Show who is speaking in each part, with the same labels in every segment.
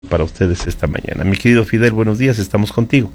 Speaker 1: para ustedes esta mañana. Mi querido Fidel, buenos días, estamos contigo.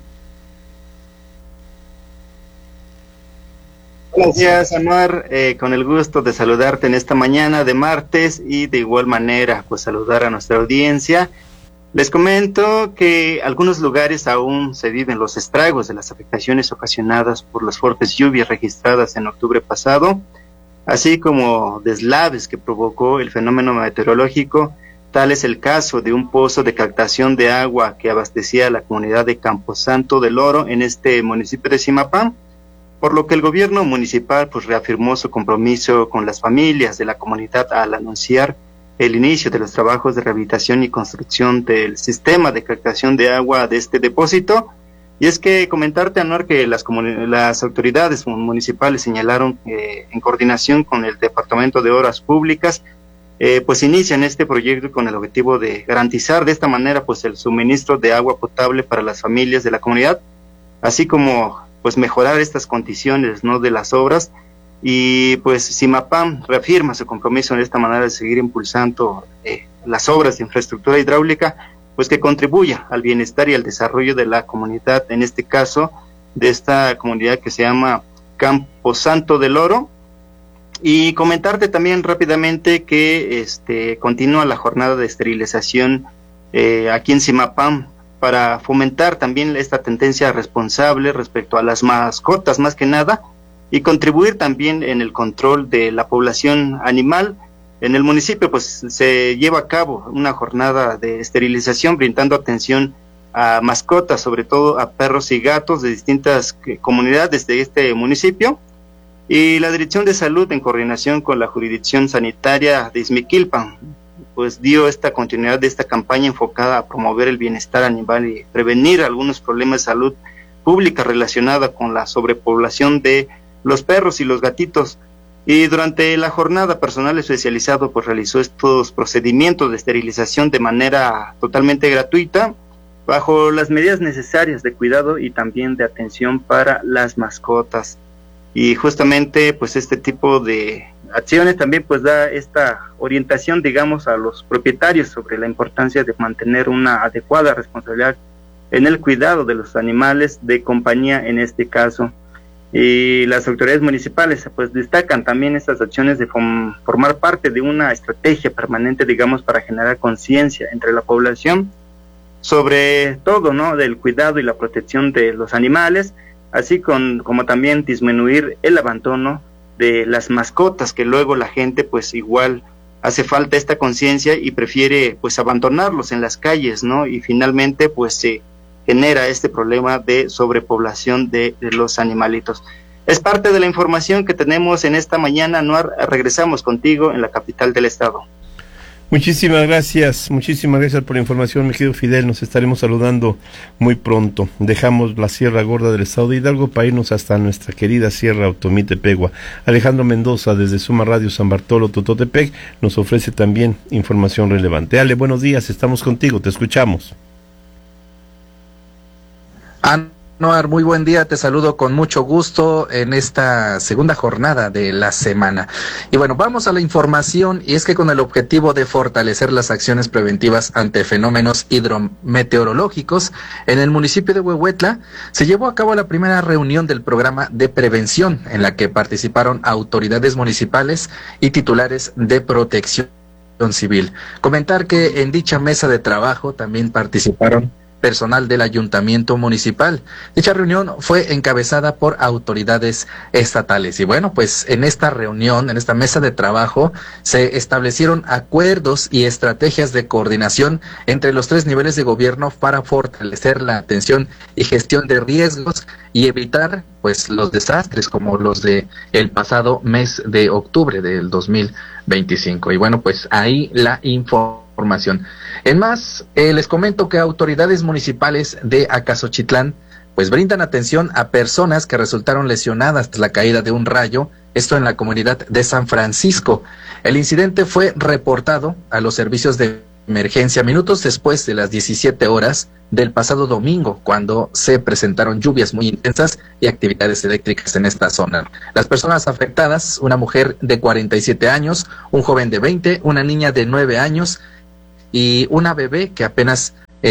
Speaker 2: Buenos días, Anuar, con el gusto de saludarte en esta mañana de martes y de igual manera, pues saludar a nuestra audiencia. Les comento que algunos lugares aún se viven los estragos de las afectaciones ocasionadas por las fuertes lluvias registradas en octubre pasado, así como deslaves que provocó el fenómeno meteorológico. Tal es el caso de un pozo de captación de agua que abastecía a la comunidad de Camposanto del Oro en este municipio de Zimapán, por lo que el gobierno municipal pues reafirmó su compromiso con las familias de la comunidad al anunciar el inicio de los trabajos de rehabilitación y construcción del sistema de captación de agua de este depósito. Y es que comentarte, Anuar, que las autoridades municipales señalaron que en coordinación con el Departamento de Obras Públicas pues inician este proyecto con el objetivo de garantizar de esta manera pues el suministro de agua potable para las familias de la comunidad, así como pues mejorar estas condiciones, ¿no?, de las obras. Y pues Zimapán reafirma su compromiso de esta manera de seguir impulsando las obras de infraestructura hidráulica, pues que contribuya al bienestar y al desarrollo de la comunidad, en este caso de esta comunidad que se llama Camposanto del Oro. Y comentarte también rápidamente que continúa la jornada de esterilización aquí en Zimapán para fomentar también esta tendencia responsable respecto a las mascotas más que nada, y contribuir también en el control de la población animal. En el municipio pues se lleva a cabo una jornada de esterilización brindando atención a mascotas, sobre todo a perros y gatos de distintas comunidades de este municipio. Y la Dirección de Salud, en coordinación con la Jurisdicción Sanitaria de Izmiquilpan, pues dio esta continuidad de esta campaña enfocada a promover el bienestar animal y prevenir algunos problemas de salud pública relacionada con la sobrepoblación de los perros y los gatitos. Y durante la jornada, personal especializado pues realizó estos procedimientos de esterilización de manera totalmente gratuita, bajo las medidas necesarias de cuidado y también de atención para las mascotas. Y justamente pues este tipo de acciones también pues da esta orientación, digamos, a los propietarios sobre la importancia de mantener una adecuada responsabilidad en el cuidado de los animales de compañía en este caso. Y las autoridades municipales pues destacan también estas acciones de formar parte de una estrategia permanente, digamos, para generar conciencia entre la población sobre todo, ¿no?, del cuidado y la protección de los animales, así como también disminuir el abandono de las mascotas, que luego la gente pues igual hace falta esta conciencia y prefiere pues abandonarlos en las calles, ¿no? Y finalmente pues se genera este problema de sobrepoblación de los animalitos. Es parte de la información que tenemos en esta mañana, Anuar. Regresamos contigo en la capital del estado.
Speaker 1: Muchísimas gracias por la información, mi querido Fidel. Nos estaremos saludando muy pronto. Dejamos la Sierra Gorda del estado de Hidalgo para irnos hasta nuestra querida Sierra Otomí-Tepegua. Alejandro Mendoza, desde Suma Radio San Bartolo, Tototepec, nos ofrece también información relevante. Ale, buenos días, estamos contigo, te escuchamos.
Speaker 3: Anuar, muy buen día, te saludo con mucho gusto en esta segunda jornada de la semana. Y bueno, vamos a la información, y es que con el objetivo de fortalecer las acciones preventivas ante fenómenos hidrometeorológicos, en el municipio de Huehuetla se llevó a cabo la primera reunión del programa de prevención, en la que participaron autoridades municipales y titulares de protección civil. Comentar que en dicha mesa de trabajo también participaron personal del ayuntamiento municipal. Dicha reunión fue encabezada por autoridades estatales. Y bueno, pues en esta reunión, en esta mesa de trabajo, se establecieron acuerdos y estrategias de coordinación entre los tres niveles de gobierno para fortalecer la atención y gestión de riesgos y evitar pues los desastres como los de el pasado mes de octubre del 2025. Y bueno, pues ahí la información. En más, les comento que autoridades municipales de Acasochitlán pues brindan atención a personas que resultaron lesionadas tras la caída de un rayo, esto en la comunidad de San Francisco. El incidente fue reportado a los servicios de emergencia minutos después de las 17 horas del pasado domingo, cuando se presentaron lluvias muy intensas y actividades eléctricas en esta zona. Las personas afectadas, una mujer de 47 años, un joven de 20, una niña de 9 años, y una bebé que apenas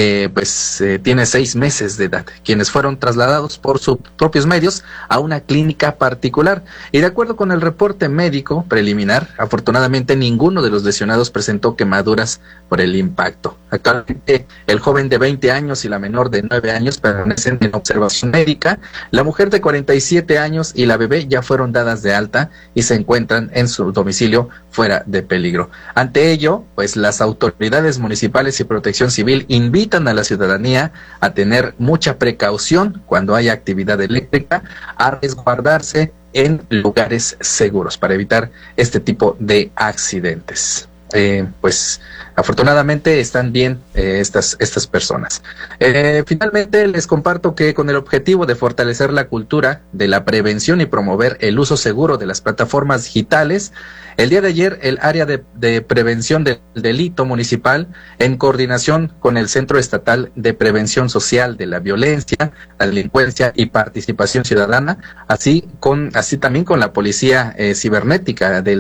Speaker 3: tiene 6 meses de edad, quienes fueron trasladados por sus propios medios a una clínica particular. Y de acuerdo con el reporte médico preliminar, afortunadamente ninguno de los lesionados presentó quemaduras por el impacto. Actualmente el joven de 20 años y la menor de 9 años permanecen en observación médica. La mujer de 47 años y la bebé ya fueron dadas de alta y se encuentran en su domicilio fuera de peligro. Ante ello, pues las autoridades municipales y Protección Civil invitan a la ciudadanía a tener mucha precaución cuando haya actividad eléctrica, a resguardarse en lugares seguros para evitar este tipo de accidentes. Pues afortunadamente están bien estas personas. Finalmente les comparto que con el objetivo de fortalecer la cultura de la prevención y promover el uso seguro de las plataformas digitales, el día de ayer el área de prevención del delito municipal, en coordinación con el Centro Estatal de Prevención Social de la Violencia, la Delincuencia y Participación Ciudadana, así también con la Policía Cibernética del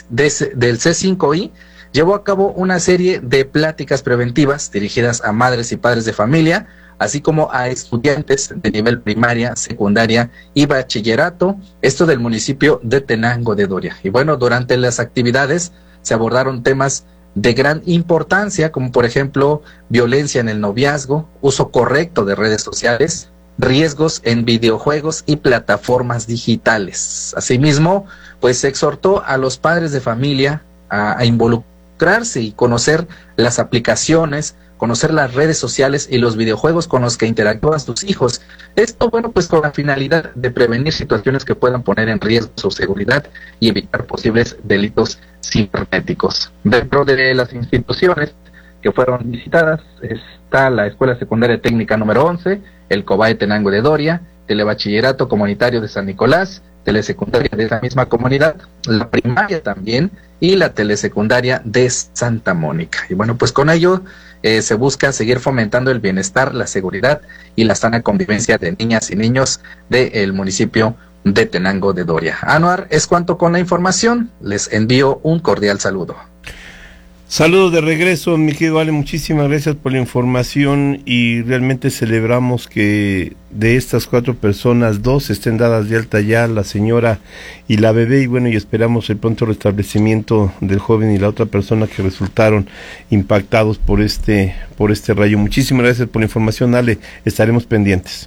Speaker 3: C5I, llevó a cabo una serie de pláticas preventivas dirigidas a madres y padres de familia, así como a estudiantes de nivel primaria, secundaria y bachillerato, esto del municipio de Tenango de Doria. Y bueno, durante las actividades se abordaron temas de gran importancia, como por ejemplo violencia en el noviazgo, uso correcto de redes sociales, riesgos en videojuegos y plataformas digitales. Asimismo, pues se exhortó a los padres de familia a involucrarse y conocer las aplicaciones, conocer las redes sociales y los videojuegos con los que interactúan sus hijos. Esto, bueno, pues con la finalidad de prevenir situaciones que puedan poner en riesgo su seguridad y evitar posibles delitos cibernéticos. Dentro de las instituciones que fueron visitadas está la Escuela Secundaria Técnica número 11, el COBAE Tenango de Doria, Telebachillerato Comunitario de San Nicolás, telesecundaria de esa misma comunidad, la primaria también y la telesecundaria de Santa Mónica. Y bueno, pues con ello se busca seguir fomentando el bienestar, la seguridad y la sana convivencia de niñas y niños del municipio de Tenango de Doria. Anuar, es cuanto con la información. Les envío un cordial saludo.
Speaker 1: Saludos de regreso, mi querido Ale, muchísimas gracias por la información y realmente celebramos que de estas 4 personas, 2 estén dadas de alta ya, la señora y la bebé, y bueno, y esperamos el pronto restablecimiento del joven y la otra persona que resultaron impactados por este rayo. Muchísimas gracias por la información, Ale, estaremos pendientes.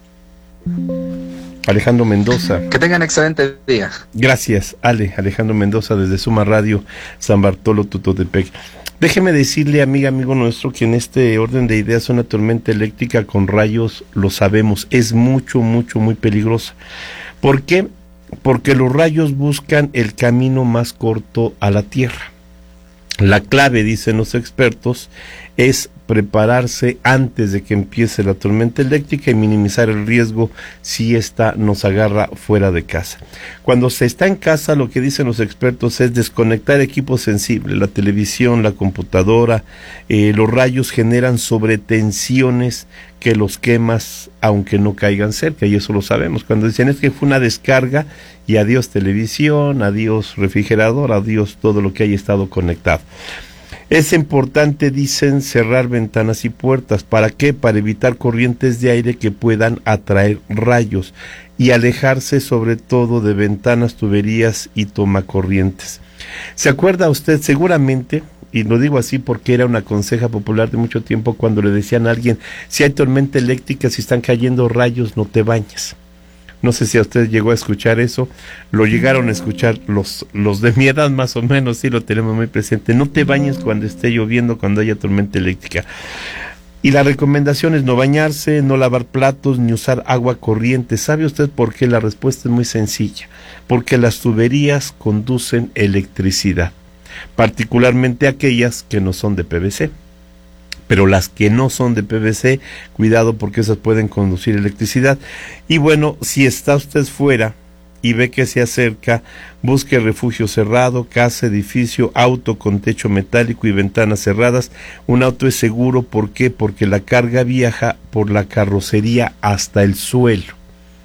Speaker 1: Alejandro Mendoza.
Speaker 3: Que tengan excelente día.
Speaker 1: Gracias, Alejandro Mendoza desde Suma Radio, San Bartolo, Tutotepec. Déjeme decirle, amigo nuestro, que en este orden de ideas una tormenta eléctrica con rayos, lo sabemos, es muy peligrosa. ¿Por qué? Porque los rayos buscan el camino más corto a la Tierra. La clave, dicen los expertos, es prepararse antes de que empiece la tormenta eléctrica y minimizar el riesgo si ésta nos agarra fuera de casa. Cuando se está en casa, lo que dicen los expertos es desconectar equipos sensibles, la televisión, la computadora. Los rayos generan sobretensiones que los quemas aunque no caigan cerca, y eso lo sabemos. Cuando dicen es que fue una descarga y adiós televisión, adiós refrigerador, adiós todo lo que haya estado conectado. Es importante, dicen, cerrar ventanas y puertas. ¿Para qué? Para evitar corrientes de aire que puedan atraer rayos y alejarse sobre todo de ventanas, tuberías y tomacorrientes. ¿Se acuerda usted seguramente? Y lo digo así porque era una conseja popular de mucho tiempo cuando le decían a alguien, si hay tormenta eléctrica, si están cayendo rayos, no te bañes. No sé si a usted llegó a escuchar eso, lo llegaron a escuchar los de mi edad más o menos, sí lo tenemos muy presente. No te bañes cuando esté lloviendo, cuando haya tormenta eléctrica. Y la recomendación es no bañarse, no lavar platos, ni usar agua corriente. ¿Sabe usted por qué? La respuesta es muy sencilla. Porque las tuberías conducen electricidad, particularmente aquellas que no son de PVC. Pero las que no son de PVC, cuidado porque esas pueden conducir electricidad. Y bueno, si está usted fuera y ve que se acerca, busque refugio cerrado, casa, edificio, auto con techo metálico y ventanas cerradas. Un auto es seguro, ¿por qué? Porque la carga viaja por la carrocería hasta el suelo.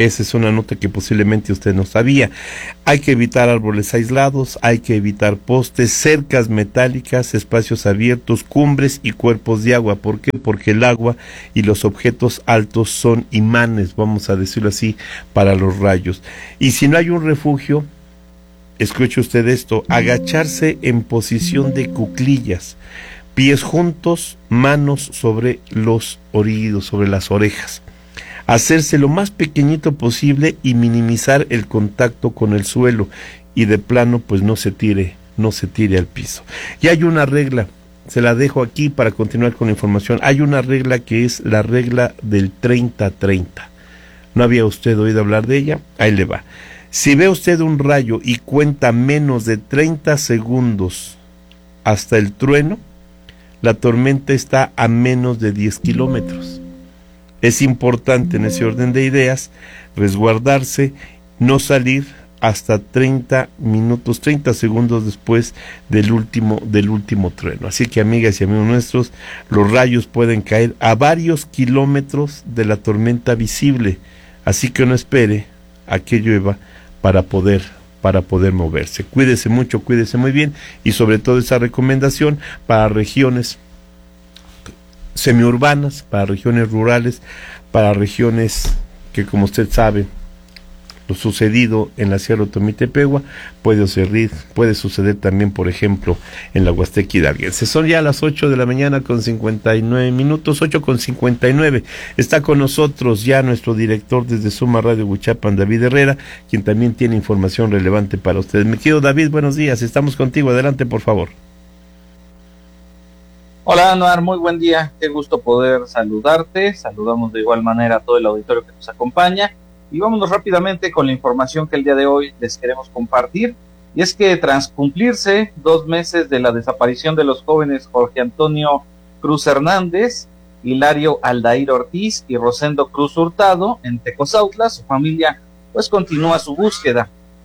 Speaker 1: Esa es una nota que posiblemente usted no sabía. Hay que evitar árboles aislados, hay que evitar postes, cercas metálicas, espacios abiertos, cumbres y cuerpos de agua. ¿Por qué? Porque el agua y los objetos altos son imanes, vamos a decirlo así, para los rayos. Y si no hay un refugio, escuche usted esto, agacharse en posición de cuclillas, pies juntos, manos sobre los oídos, sobre las orejas. Hacerse lo más pequeñito posible y minimizar el contacto con el suelo, y de plano pues no se tire al piso. Y hay una regla, se la dejo aquí para continuar con la información. Hay una regla que es la regla del 30-30. ¿No había usted oído hablar de ella? Ahí le va. Si ve usted un rayo y cuenta menos de 30 segundos hasta el trueno, la tormenta está a menos de 10 kilómetros. Es importante en ese orden de ideas resguardarse, no salir hasta 30 segundos después del último trueno. Así que, amigas y amigos nuestros, los rayos pueden caer a varios kilómetros de la tormenta visible, así que no espere a que llueva para poder moverse. Cuídese mucho, cuídese muy bien, y sobre todo esa recomendación para regiones semiurbanas, para regiones rurales, para regiones que, como usted sabe, lo sucedido en la Sierra Otomí-Tepehua puede suceder también, por ejemplo, en la Huasteca Hidalguense. Son ya las 8 de la mañana con 59 minutos, 8:59. Está con nosotros ya nuestro director desde Suma Radio Huichapan, David Herrera, quien también tiene información relevante para ustedes. Mi querido David, buenos días, estamos contigo, adelante por favor.
Speaker 4: Hola Anuar, muy buen día, qué gusto poder saludarte, saludamos de igual manera a todo el auditorio que nos acompaña y vámonos rápidamente con la información que el día de hoy les queremos compartir, y es que tras cumplirse 2 meses de la desaparición de los jóvenes Jorge Antonio Cruz Hernández, Hilario Aldair Ortiz y Rosendo Cruz Hurtado en Tecozautla, su familia pues continúa su búsqueda.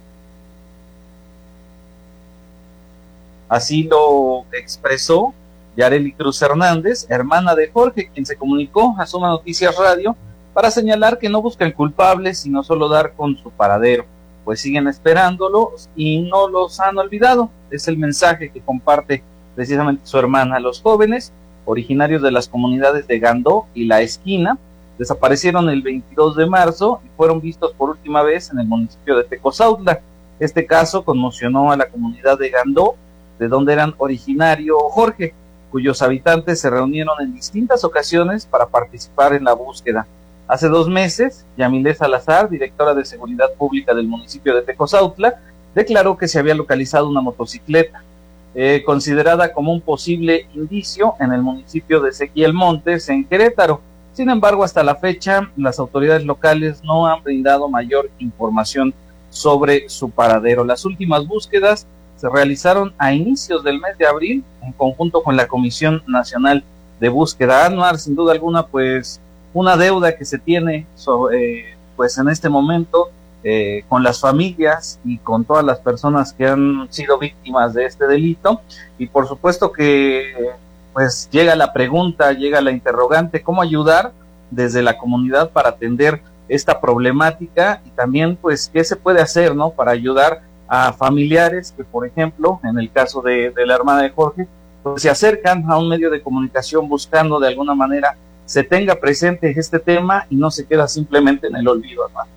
Speaker 4: Así lo expresó Yareli Cruz Hernández, hermana de Jorge, quien se comunicó a Suma Noticias Radio para señalar que no buscan culpables, sino solo dar con su paradero, pues siguen esperándolo y no los han olvidado. Es el mensaje que comparte precisamente su hermana. Los jóvenes, originarios de las comunidades de Gandó y La Esquina, desaparecieron el 22 de marzo y fueron vistos por última vez en el municipio de Tecozautla. Este caso conmocionó a la comunidad de Gandó, de donde eran originario Jorge, cuyos habitantes se reunieron en distintas ocasiones para participar en la búsqueda. Hace 2 meses, Yamilé Salazar, directora de Seguridad Pública del municipio de Tecozautla, declaró que se había localizado una motocicleta, considerada como un posible indicio en el municipio de Ezequiel Montes, en Querétaro. Sin embargo, hasta la fecha, las autoridades locales no han brindado mayor información sobre su paradero. Las últimas búsquedas se realizaron a inicios del mes de abril en conjunto con la Comisión Nacional de Búsqueda. Anuar, sin duda alguna, pues una deuda que se tiene pues en este momento con las familias y con todas las personas que han sido víctimas de este delito, y por supuesto que pues llega la pregunta, llega la interrogante, ¿cómo ayudar desde la comunidad para atender esta problemática? Y también pues qué se puede hacer, ¿no?, para ayudar a familiares que, por ejemplo, en el caso de la hermana de Jorge, pues se acercan a un medio de comunicación buscando de alguna manera se tenga presente este tema y no se queda simplemente en el olvido, hermano.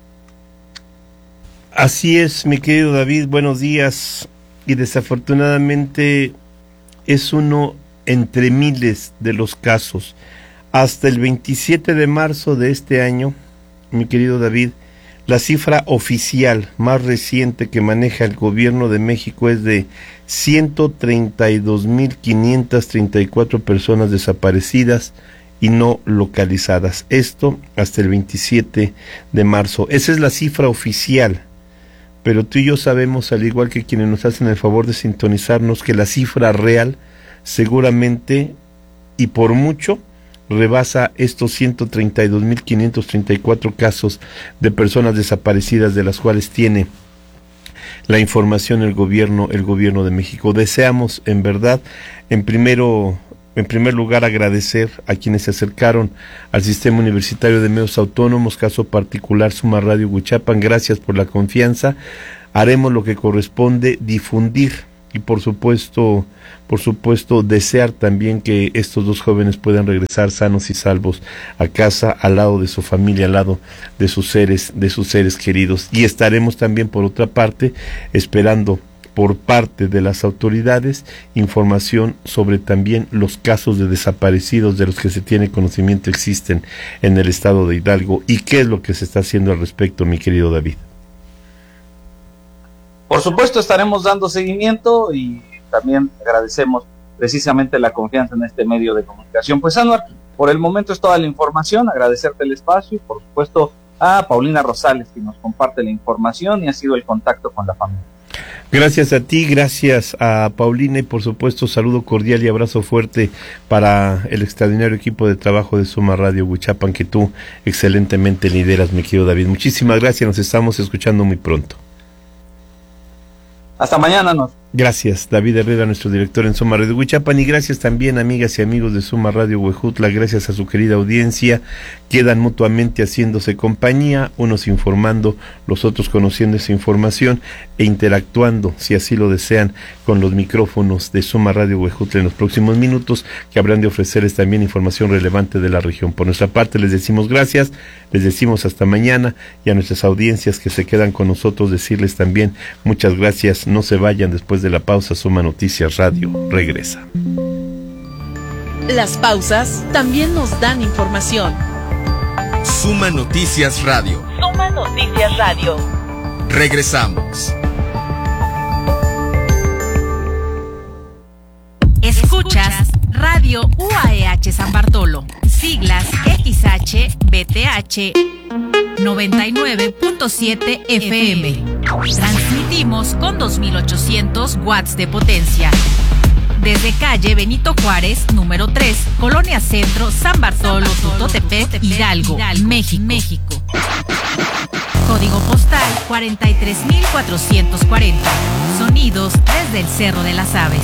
Speaker 1: Así es, mi querido David, buenos días. Y desafortunadamente es uno entre miles de los casos. Hasta el 27 de marzo de este año, mi querido David, la cifra oficial más reciente que maneja el gobierno de México es de 132.534 personas desaparecidas y no localizadas. Esto hasta el 27 de marzo. Esa es la cifra oficial. Pero tú y yo sabemos, al igual que quienes nos hacen el favor de sintonizarnos, que la cifra real seguramente y por mucho rebasa estos 132.534 casos de personas desaparecidas, de las cuales tiene la información el gobierno de México. Deseamos, en verdad, en primer en primer lugar, agradecer a quienes se acercaron al Sistema Universitario de Medios Autónomos, caso particular Suma Radio Huichapan. Gracias por la confianza. Haremos lo que corresponde, difundir y por supuesto desear también que estos dos jóvenes puedan regresar sanos y salvos a casa, al lado de su familia, al lado de sus seres queridos. Y estaremos también, por otra parte, esperando por parte de las autoridades información sobre también los casos de desaparecidos de los que se tiene conocimiento existen en el estado de Hidalgo y qué es lo que se está haciendo al respecto, mi querido David.
Speaker 4: Por supuesto estaremos dando seguimiento y también agradecemos precisamente la confianza en este medio de comunicación. Pues Anuar, por el momento es toda la información, agradecerte el espacio y por supuesto a Paulina Rosales que nos comparte la información y ha sido el contacto con la familia.
Speaker 1: Gracias a ti, gracias a Paulina y por supuesto saludo cordial y abrazo fuerte para el extraordinario equipo de trabajo de Suma Radio Huichapan que tú excelentemente lideras, mi querido David. Muchísimas gracias, nos estamos escuchando muy pronto.
Speaker 4: Hasta mañana, ¿no?
Speaker 1: Gracias, David Herrera, nuestro director en Suma Radio Huichapan, y gracias también, amigas y amigos de Suma Radio Huejutla, gracias a su querida audiencia, quedan mutuamente haciéndose compañía, unos informando, los otros conociendo esa información e interactuando, si así lo desean, con los micrófonos de Suma Radio Huejutla en los próximos minutos, que habrán de ofrecerles también información relevante de la región. Por nuestra parte les decimos gracias, les decimos hasta mañana, y a nuestras audiencias que se quedan con nosotros decirles también muchas gracias, no se vayan. Después de la pausa, Suma Noticias Radio regresa.
Speaker 5: Las pausas también nos dan información.
Speaker 6: Suma Noticias Radio.
Speaker 5: Suma Noticias Radio.
Speaker 6: Regresamos.
Speaker 7: Escuchas Radio UAEH San Bartolo, siglas XHBTH 99.7 FM. Transmitimos con 2800 watts de potencia. Desde calle Benito Juárez, número 3, Colonia Centro, San Bartolo, Tutotepec, Hidalgo, México. Código postal 43440. Sonidos desde el Cerro de las Aves.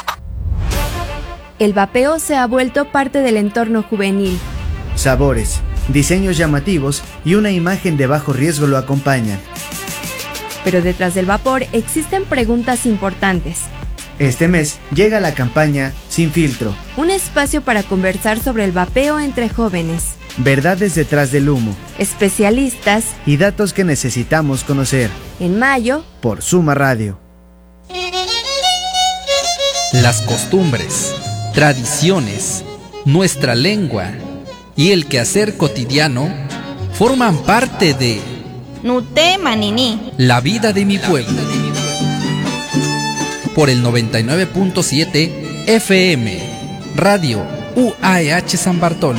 Speaker 8: El vapeo se ha vuelto parte del entorno juvenil.
Speaker 9: Sabores, diseños llamativos y una imagen de bajo riesgo lo acompañan.
Speaker 8: Pero detrás del vapor existen preguntas importantes.
Speaker 9: Este mes llega la campaña Sin Filtro.
Speaker 8: Un espacio para conversar sobre el vapeo entre jóvenes.
Speaker 9: Verdades detrás del humo.
Speaker 8: Especialistas.
Speaker 9: Y datos que necesitamos conocer.
Speaker 8: En mayo.
Speaker 9: Por Suma Radio.
Speaker 10: Las costumbres, tradiciones, nuestra lengua y el quehacer cotidiano forman parte de
Speaker 11: Nute Manini,
Speaker 10: la vida de mi pueblo. Por el 99.7 FM, Radio UAEH San Bartolo.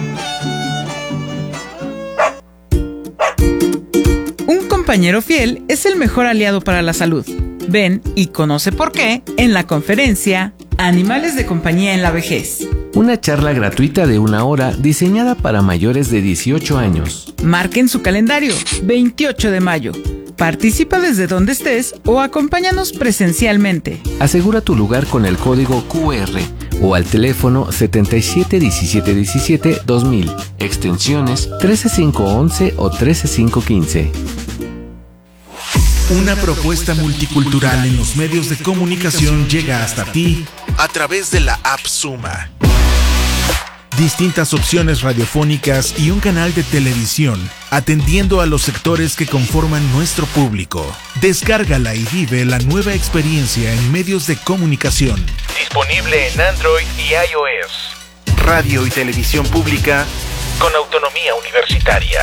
Speaker 12: Un compañero fiel es el mejor aliado para la salud. Ven y conoce por qué en la conferencia Animales de compañía en la vejez.
Speaker 13: Una charla gratuita de 1 hora diseñada para mayores de 18 años.
Speaker 12: Marquen su calendario, 28 de mayo. Participa desde donde estés o acompáñanos presencialmente.
Speaker 13: Asegura tu lugar con el código QR o al teléfono 771717-2000, extensiones 13511 o 13515.
Speaker 6: Una propuesta multicultural en los medios de comunicación llega hasta ti a través de la app Suma. Distintas opciones radiofónicas y un canal de televisión, atendiendo a los sectores que conforman nuestro público. Descárgala y vive la nueva experiencia en medios de comunicación. Disponible en Android y iOS. Radio y televisión pública con autonomía universitaria.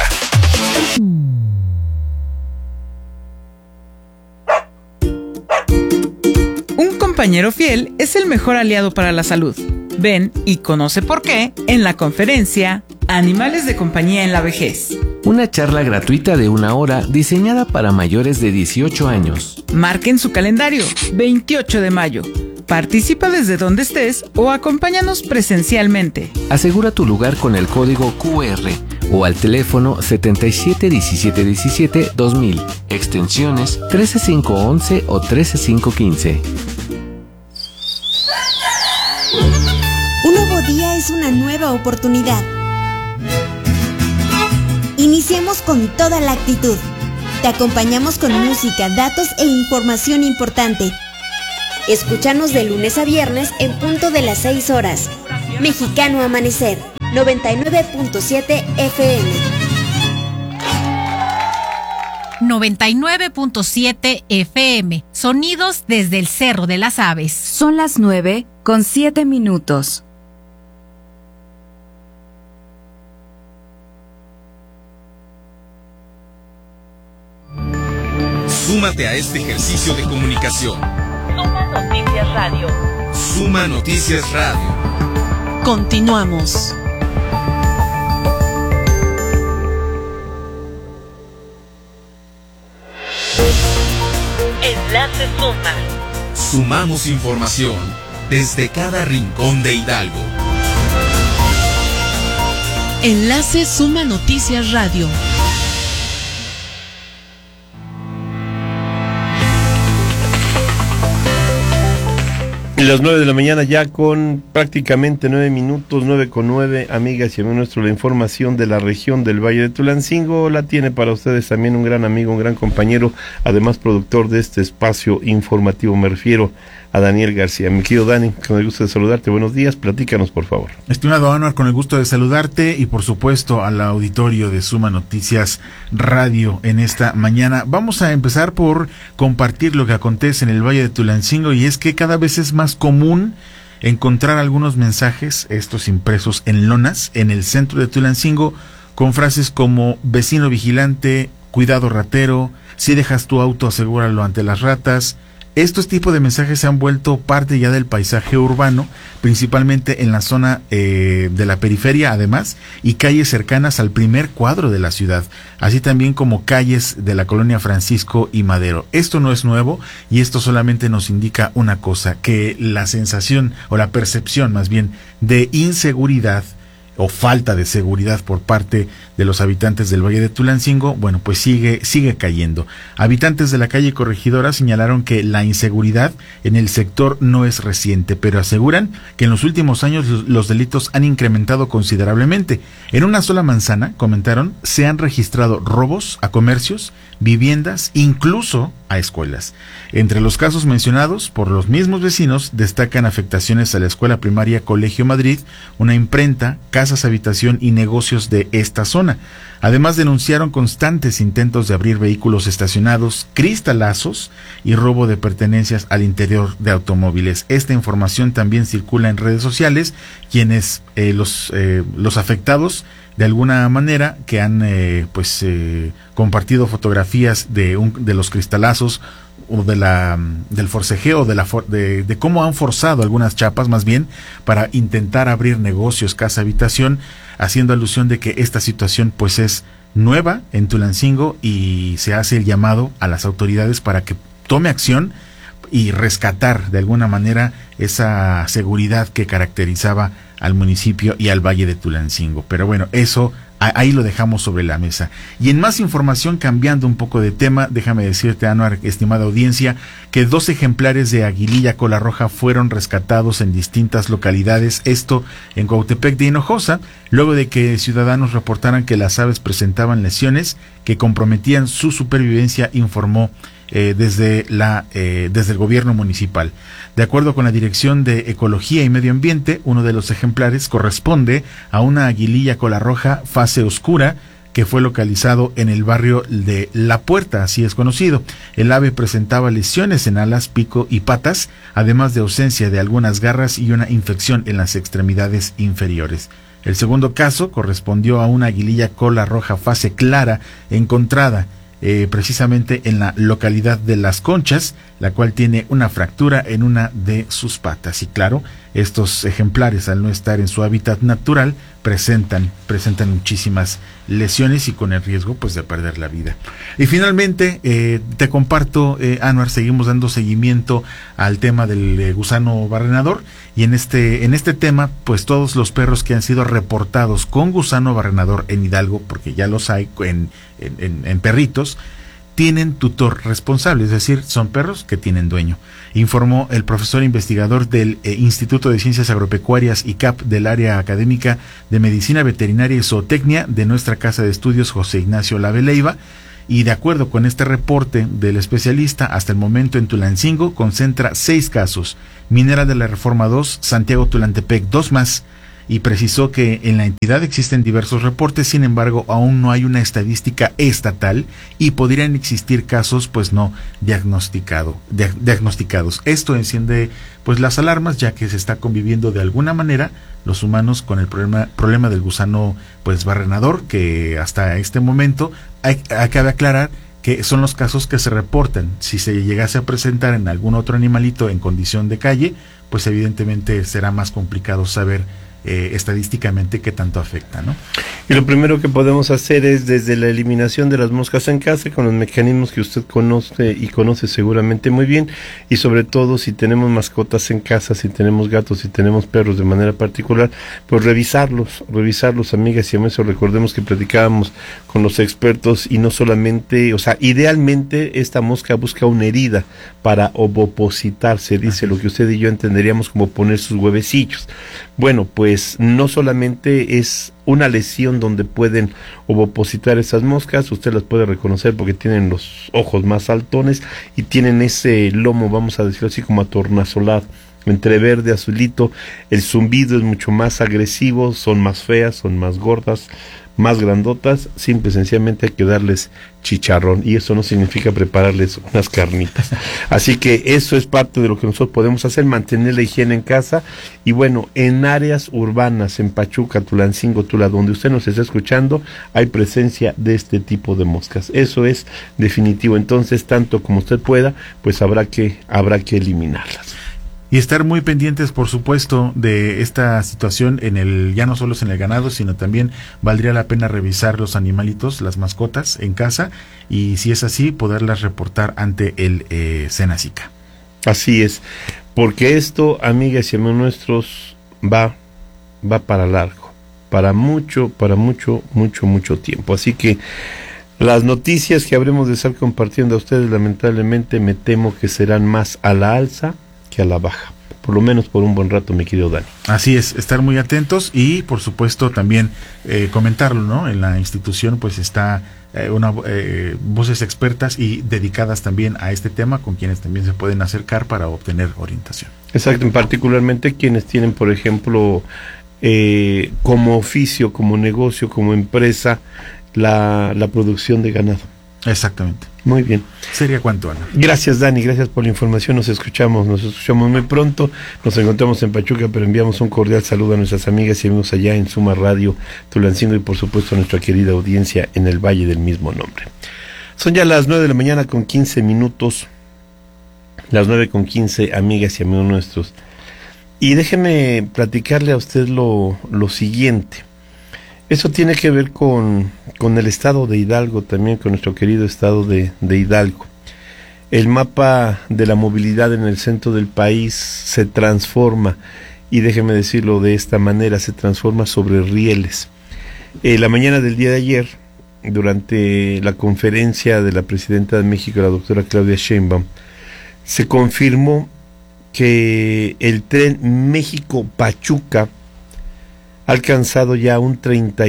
Speaker 12: Un compañero fiel es el mejor aliado para la salud. Ven y conoce por qué en la conferencia Animales de compañía en la vejez.
Speaker 13: Una charla gratuita de 1 hora diseñada para mayores de 18 años.
Speaker 12: Marquen su calendario, 28 de mayo. Participa desde donde estés o acompáñanos presencialmente.
Speaker 13: Asegura tu lugar con el código QR o al teléfono 771717-2000, extensiones 13511 o 13515.
Speaker 14: Una es una nueva oportunidad. Iniciemos con toda la actitud. Te acompañamos con música, datos e información importante. Escúchanos de lunes a viernes en punto de las 6 horas. Mexicano Amanecer, 99.7 FM.
Speaker 7: 99.7 FM. Sonidos desde el Cerro de las Aves.
Speaker 15: Son las 9:07.
Speaker 16: Súmate a este ejercicio de comunicación.
Speaker 5: Suma Noticias Radio.
Speaker 16: Suma Noticias Radio.
Speaker 5: Continuamos. Enlace Suma.
Speaker 16: Sumamos información desde cada rincón de Hidalgo.
Speaker 5: Enlace Suma Noticias Radio.
Speaker 1: Las 9 de la mañana ya con prácticamente 9 minutos, 9:09, amigas y amigos nuestros, la información de la región del Valle de Tulancingo la tiene para ustedes también un gran amigo, un gran compañero, además productor de este espacio informativo, me refiero a Daniel García. Mi querido Dani, con el gusto de saludarte, buenos días, platícanos por favor.
Speaker 17: Estimado Anuar, con el gusto de saludarte y por supuesto al auditorio de Suma Noticias Radio en esta mañana. Vamos a empezar por compartir lo que acontece en el Valle de Tulancingo, y es que cada vez es más común encontrar algunos mensajes, estos impresos en lonas, en el centro de Tulancingo, con frases como vecino vigilante, cuidado ratero, si dejas tu auto asegúralo ante las ratas. Estos tipos de mensajes se han vuelto parte ya del paisaje urbano, principalmente en la zona de la periferia, además, y calles cercanas al primer cuadro de la ciudad, así también como calles de la colonia Francisco y Madero. Esto no es nuevo, y esto solamente nos indica una cosa, que la sensación, o la percepción más bien, de inseguridad o falta de seguridad por parte de los habitantes del Valle de Tulancingo, bueno, pues sigue cayendo. Habitantes de la calle Corregidora señalaron que la inseguridad en el sector no es reciente, pero aseguran que en los últimos años los delitos han incrementado considerablemente. En una sola manzana, comentaron, se han registrado robos a comercios, viviendas, incluso a escuelas. Entre los casos mencionados por los mismos vecinos destacan afectaciones a la escuela primaria Colegio Madrid, una imprenta, casas habitación y negocios de esta zona. Además denunciaron constantes intentos de abrir vehículos estacionados, cristalazos y robo de pertenencias al interior de automóviles. Esta información también circula en redes sociales, quienes los afectados de alguna manera que han compartido fotografías de los cristalazos o del forcejeo, de cómo han forzado algunas chapas más bien para intentar abrir negocios, casa habitación, haciendo alusión de que esta situación pues es nueva en Tulancingo, y se hace el llamado a las autoridades para que tome acción y rescatar de alguna manera esa seguridad que caracterizaba al municipio y al Valle de Tulancingo. Pero bueno, eso ahí lo dejamos sobre la mesa. Y en más información, cambiando un poco de tema, déjame decirte, Anuar, estimada audiencia, que 2 ejemplares de aguililla cola roja fueron rescatados en distintas localidades, esto en Cuautepec de Hinojosa, luego de que ciudadanos reportaran que las aves presentaban lesiones que comprometían su supervivencia, informó desde el gobierno municipal. De acuerdo con la Dirección de Ecología y Medio Ambiente, uno de los ejemplares corresponde a una aguililla cola roja fase oscura que fue localizado en el barrio de La Puerta, así es conocido. El ave presentaba lesiones en alas, pico y patas, además de ausencia de algunas garras y una infección en las extremidades inferiores. El segundo caso correspondió a una aguililla cola roja fase clara encontrada precisamente en la localidad de Las Conchas, la cual tiene una fractura en una de sus patas. Y claro, estos ejemplares, al no estar en su hábitat natural, presentan muchísimas lesiones y con el riesgo pues de perder la vida. Y finalmente te comparto, Anuar, seguimos dando seguimiento al tema del gusano barrenador, y en este tema pues todos los perros que han sido reportados con gusano barrenador en Hidalgo, porque ya los hay en perritos, tienen tutor responsable, es decir, son perros que tienen dueño, informó el profesor investigador del Instituto de Ciencias Agropecuarias ICAP del área académica de Medicina Veterinaria y Zootecnia de nuestra Casa de Estudios José Ignacio Lave Leiva. Y de acuerdo con este reporte del especialista, hasta el momento en Tulancingo concentra 6 casos, Minera de la Reforma 2, Santiago Tulantepec 2 más, y precisó que en la entidad existen diversos reportes, sin embargo aún no hay una estadística estatal y podrían existir casos pues no diagnosticados. Esto enciende pues las alarmas, ya que se está conviviendo de alguna manera los humanos con el problema del gusano pues barrenador, que hasta este momento cabe aclarar que son los casos que se reportan. Si se llegase a presentar en algún otro animalito en condición de calle, pues evidentemente será más complicado saber estadísticamente qué tanto afecta, ¿no?
Speaker 1: Y lo primero que podemos hacer es desde la eliminación de las moscas en casa, con los mecanismos que usted conoce y conoce seguramente muy bien, y sobre todo si tenemos mascotas en casa, si tenemos gatos, si tenemos perros de manera particular, pues revisarlos, amigas y amigos. Recordemos que platicábamos con los expertos y no solamente, o sea, idealmente esta mosca busca una herida para ovopositarse, dice lo que usted y yo entenderíamos como poner sus huevecillos. Bueno, pues no solamente es una lesión donde pueden ovopositar esas moscas, usted las puede reconocer porque tienen los ojos más saltones y tienen ese lomo, vamos a decirlo así, como atornasolado, entre verde, azulito. El zumbido es mucho más agresivo, son más feas, son más gordas, más grandotas. Simple y sencillamente hay que darles chicharrón, y eso no significa prepararles unas carnitas. Así que eso es parte de lo que nosotros podemos hacer, mantener la higiene en casa. Y bueno, en áreas urbanas, en Pachuca, Tulancingo, Tula, donde usted nos está escuchando, hay presencia de este tipo de moscas. Eso es definitivo. Entonces, tanto como usted pueda, pues habrá que eliminarlas.
Speaker 17: Y estar muy pendientes, por supuesto, de esta situación ya no solo es en el ganado, sino también valdría la pena revisar los animalitos, las mascotas en casa, y si es así, poderlas reportar ante el Senacica.
Speaker 1: Así es, porque esto, amigas y amigos nuestros, va para largo, para mucho tiempo. Así que las noticias que habremos de estar compartiendo a ustedes, lamentablemente, me temo que serán más a la alza que a la baja, por lo menos por un buen rato, mi querido Dani.
Speaker 17: Así es, estar muy atentos y por supuesto también comentarlo, ¿no? En la institución pues está voces expertas y dedicadas también a este tema, con quienes también se pueden acercar para obtener orientación.
Speaker 1: Exacto, particularmente quienes tienen, por ejemplo, como oficio, como negocio, como empresa, la producción de ganado.
Speaker 17: Exactamente.
Speaker 1: Muy bien.
Speaker 17: Sería cuanto, Ana.
Speaker 1: Gracias, Dani, gracias por la información. Nos escuchamos muy pronto. Nos encontramos en Pachuca, pero enviamos un cordial saludo a nuestras amigas y amigos allá en Suma Radio Tulancingo y por supuesto a nuestra querida audiencia en el valle del mismo nombre. Son ya las 9 de la mañana con 15 minutos. Las 9:15, amigas y amigos nuestros. Y déjeme platicarle a usted lo siguiente. Eso tiene que ver con el estado de Hidalgo, también con nuestro querido estado de Hidalgo. El mapa de la movilidad en el centro del país se transforma, y déjeme decirlo de esta manera, se transforma sobre rieles. La mañana del día de ayer, durante la conferencia de la presidenta de México, la doctora Claudia Sheinbaum, se confirmó que el tren México-Pachuca ha alcanzado ya un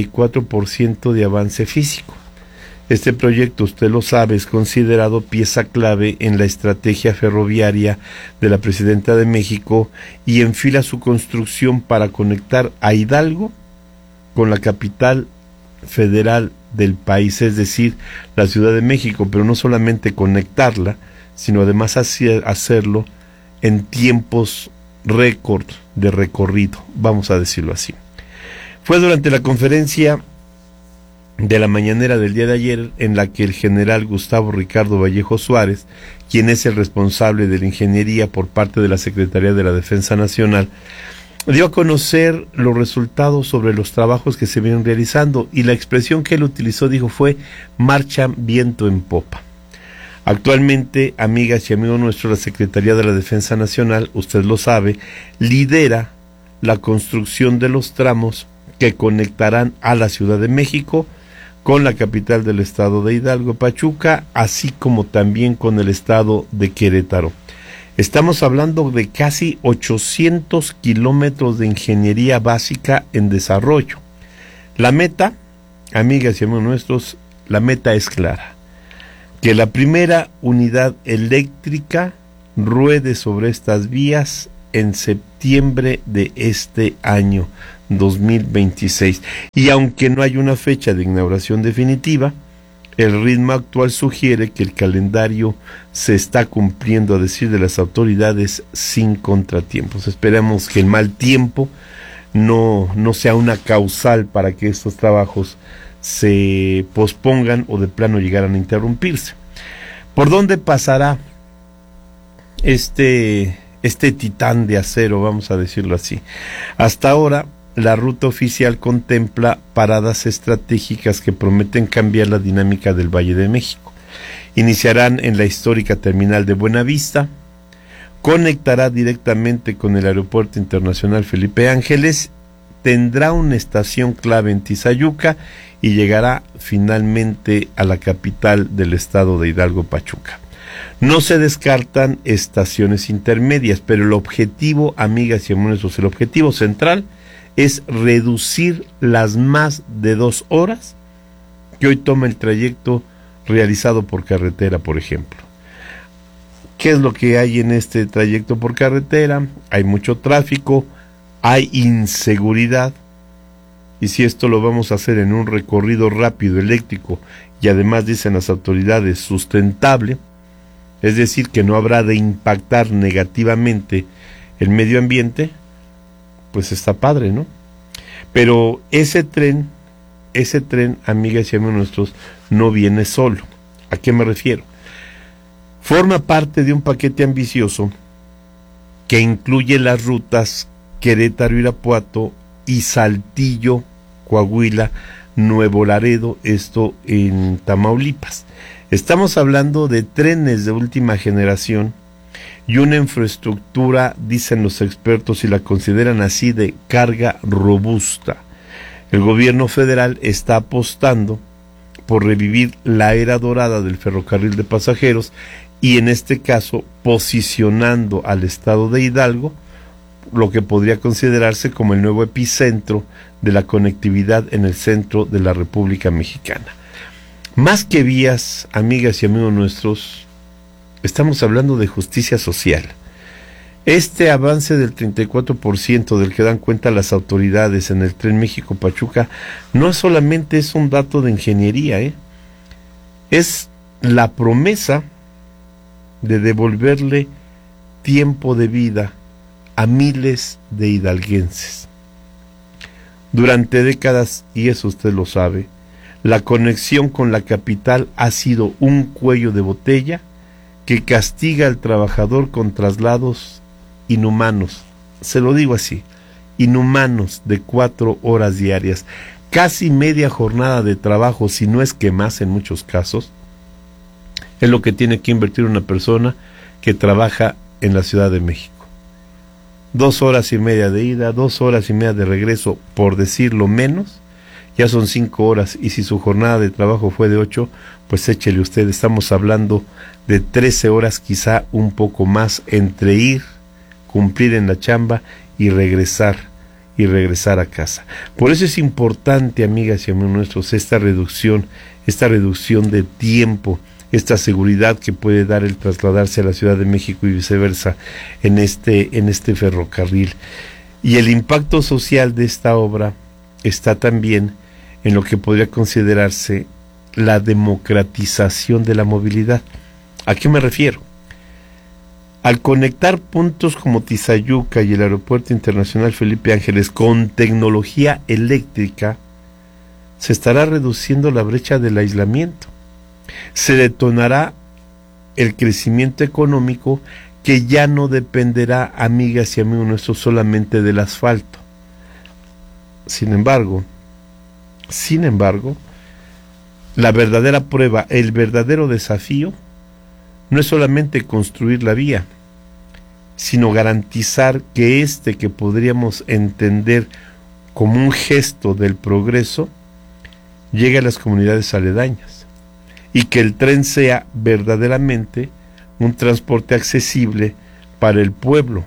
Speaker 1: 34% de avance físico. Este proyecto, usted lo sabe, es considerado pieza clave en la estrategia ferroviaria de la Presidenta de México y enfila su construcción para conectar a Hidalgo con la capital federal del país, es decir, la Ciudad de México, pero no solamente conectarla, sino además hacerlo en tiempos récord de recorrido, vamos a decirlo así. Fue durante la conferencia de la mañanera del día de ayer en la que el general Gustavo Ricardo Vallejo Suárez, quien es el responsable de la ingeniería por parte de la Secretaría de la Defensa Nacional, dio a conocer los resultados sobre los trabajos que se vienen realizando, y la expresión que él utilizó, dijo, fue marchan viento en popa. Actualmente, amigas y amigos nuestros, la Secretaría de la Defensa Nacional, usted lo sabe, lidera la construcción de los tramos que conectarán a la Ciudad de México con la capital del estado de Hidalgo, Pachuca, así como también con el estado de Querétaro. Estamos hablando de casi 800 kilómetros de ingeniería básica en desarrollo. La meta, amigas y amigos nuestros, la meta es clara: que la primera unidad eléctrica ruede sobre estas vías en septiembre de este año 2026. Y aunque no hay una fecha de inauguración definitiva, el ritmo actual sugiere que el calendario se está cumpliendo, a decir de las autoridades, sin contratiempos. Esperamos que el mal tiempo no sea una causal para que estos trabajos se pospongan o de plano llegaran a interrumpirse. ¿Por dónde pasará este titán de acero, vamos a decirlo así? Hasta ahora, la ruta oficial contempla paradas estratégicas que prometen cambiar la dinámica del Valle de México. Iniciarán en la histórica terminal de Buenavista, conectará directamente con el Aeropuerto Internacional Felipe Ángeles, tendrá una estación clave en Tizayuca y llegará finalmente a la capital del estado de Hidalgo, Pachuca. No se descartan estaciones intermedias, pero el objetivo, amigas y amigos, el objetivo central es reducir las más de 2 horas que hoy toma el trayecto realizado por carretera, por ejemplo. ¿Qué es lo que hay en este trayecto por carretera? Hay mucho tráfico, hay inseguridad, y si esto lo vamos a hacer en un recorrido rápido, eléctrico, y además dicen las autoridades sustentable, es decir, que no habrá de impactar negativamente el medio ambiente, pues está padre, ¿no? Pero ese tren, amigas y amigos nuestros, no viene solo. ¿A qué me refiero? Forma parte de un paquete ambicioso que incluye las rutas Querétaro-Irapuato y Saltillo, Coahuila, Nuevo Laredo, esto en Tamaulipas. Estamos hablando de trenes de última generación y una infraestructura, dicen los expertos y la consideran así, de carga robusta. El gobierno federal está apostando por revivir la era dorada del ferrocarril de pasajeros y en este caso posicionando al estado de Hidalgo, lo que podría considerarse como el nuevo epicentro de la conectividad en el centro de la República Mexicana. Más que vías, amigas y amigos nuestros, estamos hablando de justicia social. Este avance del 34% del que dan cuenta las autoridades en el Tren México-Pachuca no solamente es un dato de ingeniería, es la promesa de devolverle tiempo de vida a miles de hidalguenses. Durante décadas, y eso usted lo sabe, la conexión con la capital ha sido un cuello de botella que castiga al trabajador con traslados inhumanos, se lo digo así, inhumanos, de 4 horas diarias, casi media jornada de trabajo, si no es que más en muchos casos, es lo que tiene que invertir una persona que trabaja en la Ciudad de México. 2 horas y media de ida, 2 horas y media de regreso, por decirlo menos, ya son 5 horas, y si su jornada de trabajo fue de 8, pues échele usted, estamos hablando de 13 horas, quizá un poco más, entre ir, cumplir en la chamba y regresar a casa. Por eso es importante, amigas y amigos nuestros, esta reducción de tiempo, esta seguridad que puede dar el trasladarse a la Ciudad de México y viceversa en este ferrocarril. Y el impacto social de esta obra está también en lo que podría considerarse la democratización de la movilidad. ¿A qué me refiero? Al conectar puntos como Tizayuca y el Aeropuerto Internacional Felipe Ángeles con tecnología eléctrica, se estará reduciendo la brecha del aislamiento. Se detonará el crecimiento económico que ya no dependerá, amigas y amigos nuestros, solamente del asfalto. Sin embargo, la verdadera prueba, el verdadero desafío, no es solamente construir la vía, sino garantizar que que podríamos entender como un gesto del progreso, llegue a las comunidades aledañas y que el tren sea verdaderamente un transporte accesible para el pueblo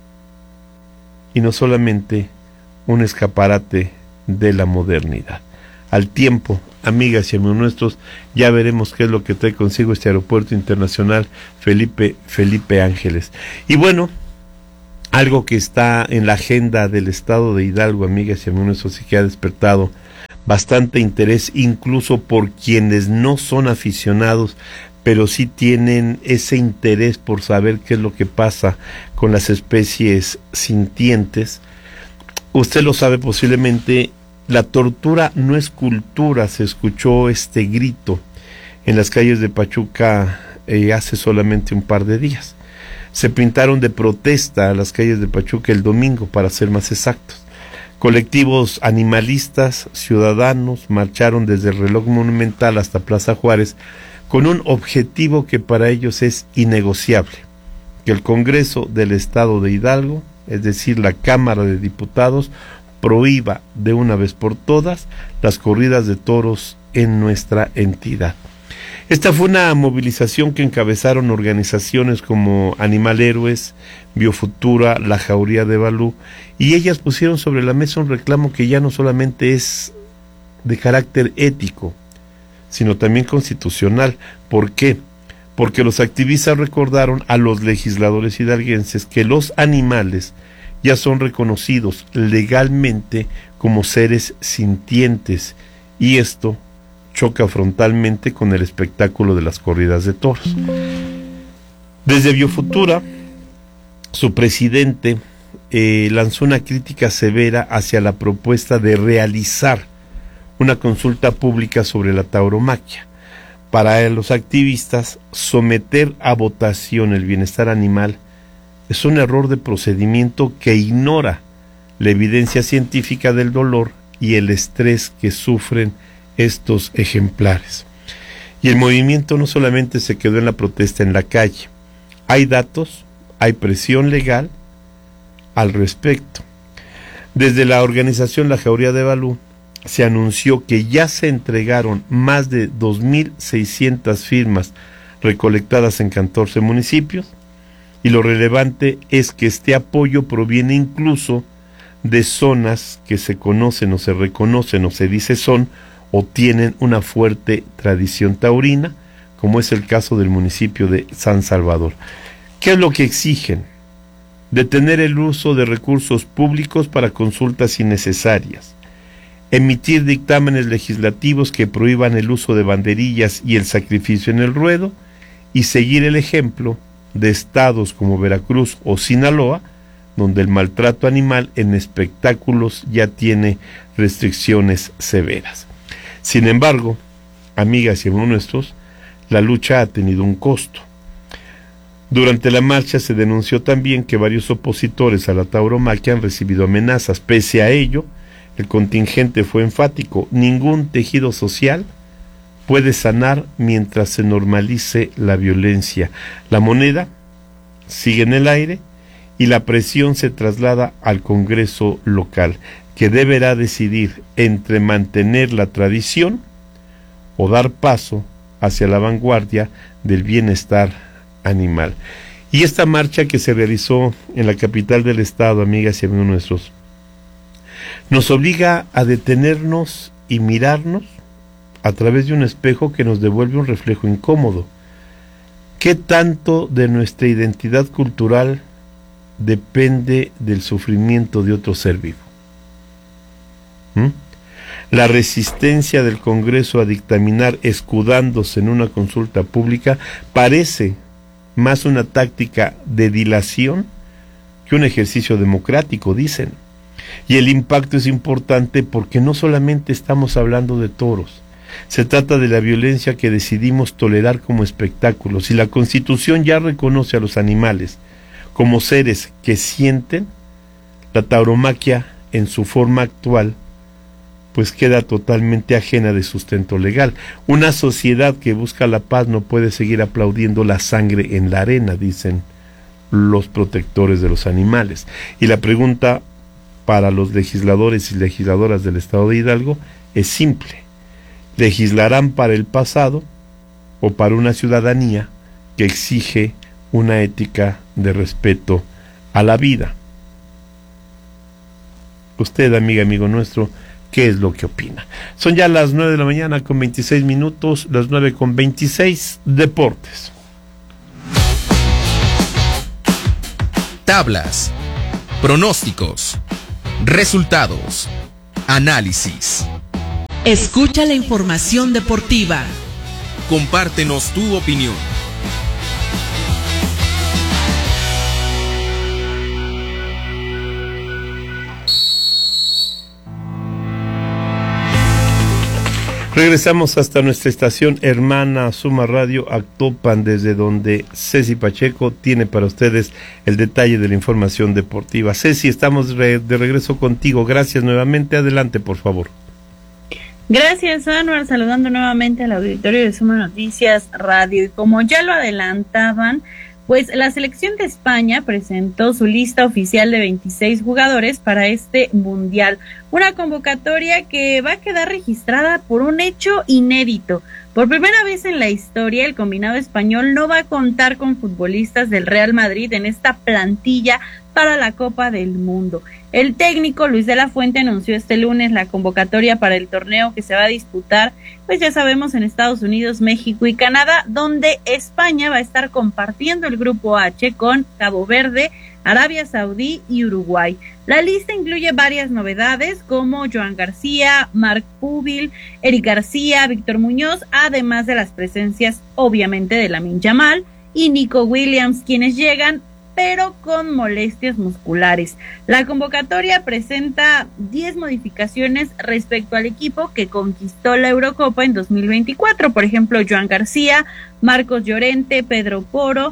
Speaker 1: y no solamente un escaparate de la modernidad. Al tiempo, amigas y amigos nuestros, ya veremos qué es lo que trae consigo este aeropuerto internacional Felipe Ángeles. Y bueno, algo que está en la agenda del estado de Hidalgo, amigas y amigos nuestros, y que ha despertado bastante interés, incluso por quienes no son aficionados, pero sí tienen ese interés por saber qué es lo que pasa con las especies sintientes. Usted lo sabe posiblemente, la tortura no es cultura. Se escuchó este grito en las calles de Pachuca hace solamente un par de días. Se pintaron de protesta a las calles de Pachuca el domingo, para ser más exactos. Colectivos animalistas, ciudadanos, marcharon desde el reloj monumental hasta Plaza Juárez con un objetivo que para ellos es innegociable: que el Congreso del Estado de Hidalgo, es decir, la Cámara de Diputados, prohíba de una vez por todas las corridas de toros en nuestra entidad. Esta fue una movilización que encabezaron organizaciones como Animal Héroes, Biofutura, La Jauría de Balú, y ellas pusieron sobre la mesa un reclamo que ya no solamente es de carácter ético, sino también constitucional. ¿Por qué? Porque los activistas recordaron a los legisladores hidalguenses que los animales ya son reconocidos legalmente como seres sintientes, y esto choca frontalmente con el espectáculo de las corridas de toros. Desde Biofutura, su presidente lanzó una crítica severa hacia la propuesta de realizar una consulta pública sobre la tauromaquia. Para los activistas, someter a votación el bienestar animal es un error de procedimiento que ignora la evidencia científica del dolor y el estrés que sufren estos ejemplares. Y el movimiento no solamente se quedó en la protesta en la calle, hay datos, hay presión legal al respecto. Desde la organización La Jauría de Balú se anunció que ya se entregaron más de 2.600 firmas recolectadas en 14 municipios, y lo relevante es que este apoyo proviene incluso de zonas que se conocen o se reconocen o se dice son o tienen una fuerte tradición taurina, como es el caso del municipio de San Salvador. ¿Qué es lo que exigen? Detener el uso de recursos públicos para consultas innecesarias, emitir dictámenes legislativos que prohíban el uso de banderillas y el sacrificio en el ruedo, y seguir el ejemplo de estados como Veracruz o Sinaloa, donde el maltrato animal en espectáculos ya tiene restricciones severas. Sin embargo, amigas y amigos nuestros, la lucha ha tenido un costo. Durante la marcha se denunció también que varios opositores a la tauromaquia han recibido amenazas. Pese a ello, el contingente fue enfático: ningún tejido social puede sanar mientras se normalice la violencia. La moneda sigue en el aire y la presión se traslada al Congreso local, que deberá decidir entre mantener la tradición o dar paso hacia la vanguardia del bienestar animal. Y esta marcha que se realizó en la capital del estado, amigas y amigos nuestros, nos obliga a detenernos y mirarnos a través de un espejo que nos devuelve un reflejo incómodo. ¿Qué tanto de nuestra identidad cultural depende del sufrimiento de otro ser vivo? La resistencia del Congreso a dictaminar escudándose en una consulta pública parece más una táctica de dilación que un ejercicio democrático, dicen. Y el impacto es importante porque no solamente estamos hablando de toros, se trata de la violencia que decidimos tolerar como espectáculo. Si la Constitución ya reconoce a los animales como seres que sienten, la tauromaquia en su forma actual pues queda totalmente ajena de sustento legal. Una sociedad que busca la paz no puede seguir aplaudiendo la sangre en la arena, dicen los protectores de los animales. Y la pregunta para los legisladores y legisladoras del estado de Hidalgo es simple: ¿Legislarán para el pasado o para una ciudadanía que exige una ética de respeto a la vida? Usted, amiga, amigo nuestro, ¿qué es lo que opina? Son ya las 9 de la mañana con 26 minutos, las 9 con 26, deportes.
Speaker 16: Tablas, pronósticos, resultados, análisis.
Speaker 5: Escucha la información deportiva.
Speaker 16: Compártenos tu opinión.
Speaker 1: Regresamos hasta nuestra estación hermana Suma Radio Actopan, desde donde Ceci Pacheco tiene para ustedes el detalle de la información deportiva. Ceci, estamos de regreso contigo. Gracias nuevamente. Adelante, por favor.
Speaker 18: Gracias, Anwar. Saludando nuevamente al auditorio de Suma Noticias Radio. Y como ya lo adelantaban, pues la selección de España presentó su lista oficial de 26 jugadores para este mundial. Una convocatoria que va a quedar registrada por un hecho inédito. Por primera vez en la historia, el combinado español no va a contar con futbolistas del Real Madrid en esta plantilla para la Copa del Mundo. El técnico Luis de la Fuente anunció este lunes la convocatoria para el torneo que se va a disputar, pues ya sabemos, en Estados Unidos, México y Canadá, donde España va a estar compartiendo el grupo H con Cabo Verde, Arabia Saudí y Uruguay. La lista incluye varias novedades como Joan García, Marc Pubil, Eric García, Víctor Muñoz, además de las presencias obviamente de Lamine Yamal y Nico Williams, quienes llegan pero con molestias musculares. La convocatoria presenta 10 modificaciones respecto al equipo que conquistó la Eurocopa en 2024. Por ejemplo, Joan García, Marcos Llorente, Pedro Porro,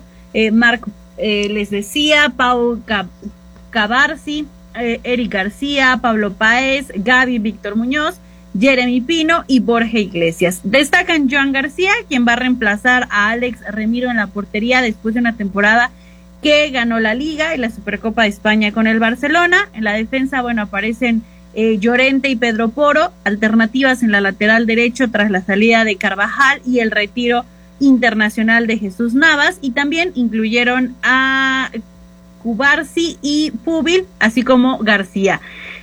Speaker 18: les decía, Pau Cabarsi, Eric García, Pablo Páez, Gaby Víctor Muñoz, Jeremy Pino y Borja Iglesias. Destacan Joan García, quien va a reemplazar a Alex Remiro en la portería después de una temporada que ganó la Liga y la Supercopa de España con el Barcelona. En la defensa, aparecen Llorente y Pedro Porro, alternativas en la lateral derecho tras la salida de Carvajal y el retiro internacional de Jesús Navas, y también incluyeron a Cubarsi y Pubil, así como García.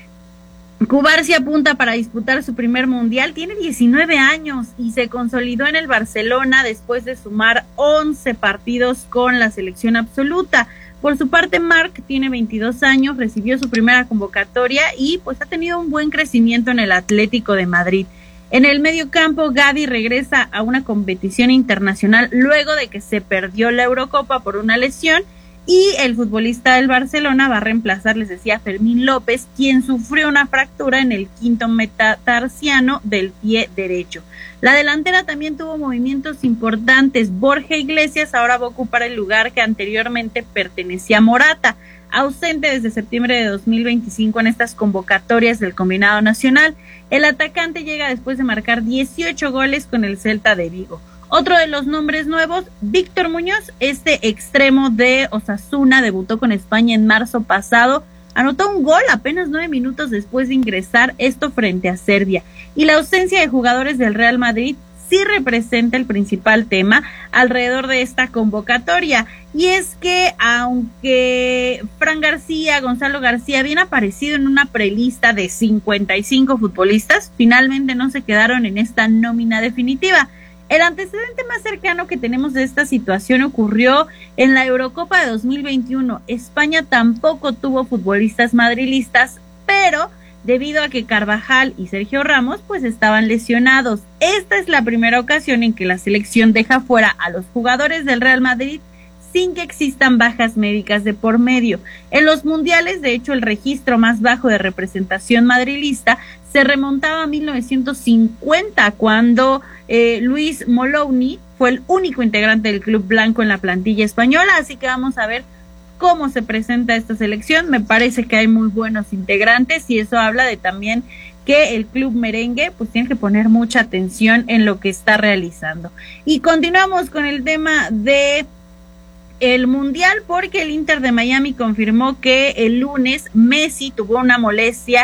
Speaker 18: Cubarsi apunta para disputar su primer mundial, tiene 19 años y se consolidó en el Barcelona después de sumar 11 partidos con la selección absoluta. Por su parte, Marc tiene 22 años, recibió su primera convocatoria y pues ha tenido un buen crecimiento en el Atlético de Madrid. En el mediocampo, Gavi regresa a una competición internacional luego de que se perdió la Eurocopa por una lesión, y el futbolista del Barcelona va a reemplazar, les decía, a Fermín López, quien sufrió una fractura en el quinto metatarsiano del pie derecho. La delantera también tuvo movimientos importantes. Borja Iglesias ahora va a ocupar el lugar que anteriormente pertenecía a Morata, ausente desde septiembre de 2025 en estas convocatorias del combinado nacional. El atacante llega después de marcar 18 goles con el Celta de Vigo. Otro de los nombres nuevos, Víctor Muñoz, este extremo de Osasuna, debutó con España en marzo pasado, anotó un gol apenas 9 minutos después de ingresar, esto frente a Serbia. Y la ausencia de jugadores del Real Madrid sí representa el principal tema alrededor de esta convocatoria, y es que aunque Fran García, Gonzalo García habían aparecido en una prelista de 55 futbolistas, finalmente no se quedaron en esta nómina definitiva. El antecedente más cercano que tenemos de esta situación ocurrió en la Eurocopa de 2021. España tampoco tuvo futbolistas madrilistas, pero debido a que Carvajal y Sergio Ramos pues estaban lesionados. Esta es la primera ocasión en que la selección deja fuera a los jugadores del Real Madrid sin que existan bajas médicas de por medio. En los mundiales, de hecho, el registro más bajo de representación madrilista se remontaba a 1950, cuando Luis Molowny fue el único integrante del club blanco en la plantilla española. Así que vamos a ver cómo se presenta esta selección. Me parece que hay muy buenos integrantes y eso habla de también que el club merengue pues tiene que poner mucha atención en lo que está realizando. Y continuamos con el tema de el mundial, porque el Inter de Miami confirmó que el lunes Messi tuvo una molestia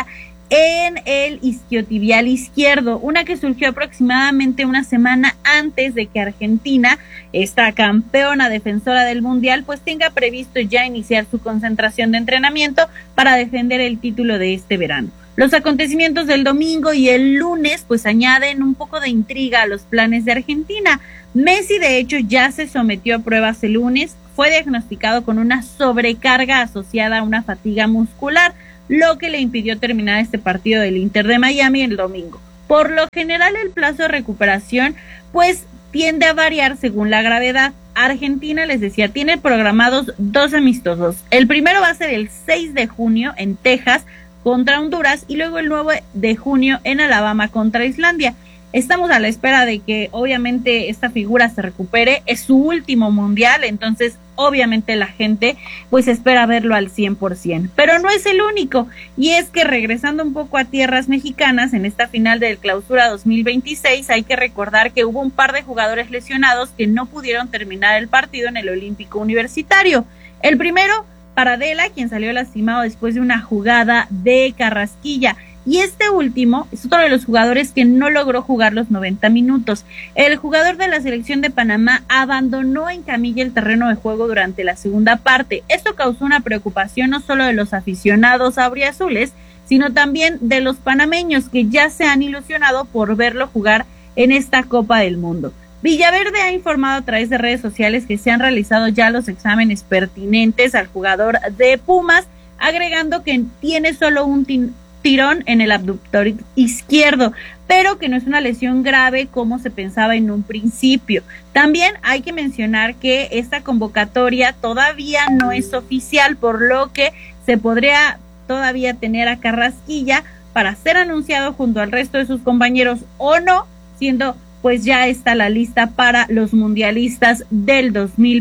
Speaker 18: en el isquiotibial izquierdo, una que surgió aproximadamente una semana antes de que Argentina, esta campeona defensora del Mundial, pues tenga previsto ya iniciar su concentración de entrenamiento para defender el título de este verano. Los acontecimientos del domingo y el lunes pues añaden un poco de intriga a los planes de Argentina. Messi de hecho ya se sometió a pruebas el lunes, fue diagnosticado con una sobrecarga asociada a una fatiga muscular, lo que le impidió terminar este partido del Inter de Miami el domingo. Por lo general el plazo de recuperación pues tiende a variar según la gravedad. Argentina, les decía, tiene programados 2 amistosos. El primero va a ser el 6 de junio en Texas contra Honduras y luego el 9 de junio en Alabama contra Islandia. Estamos a la espera de que obviamente esta figura se recupere, es su último mundial, entonces obviamente la gente pues espera verlo al 100%, pero no es el único, y es que regresando un poco a tierras mexicanas, en esta final del Clausura 2026 hay que recordar que hubo un par de jugadores lesionados que no pudieron terminar el partido en el Olímpico Universitario. El primero, Paradela, quien salió lastimado después de una jugada de Carrasquilla. Y este último es otro de los jugadores que no logró jugar los 90 minutos. El jugador de la selección de Panamá abandonó en camilla el terreno de juego durante la segunda parte. Esto causó una preocupación no solo de los aficionados auriazules, sino también de los panameños que ya se han ilusionado por verlo jugar en esta Copa del Mundo. Villaverde ha informado a través de redes sociales que se han realizado ya los exámenes pertinentes al jugador de Pumas, agregando que tiene solo un tirón en el abductor izquierdo, pero que no es una lesión grave como se pensaba en un principio. También hay que mencionar que esta convocatoria todavía no es oficial, por lo que se podría todavía tener a Carrasquilla para ser anunciado junto al resto de sus compañeros o no, siendo pues ya está la lista para los mundialistas del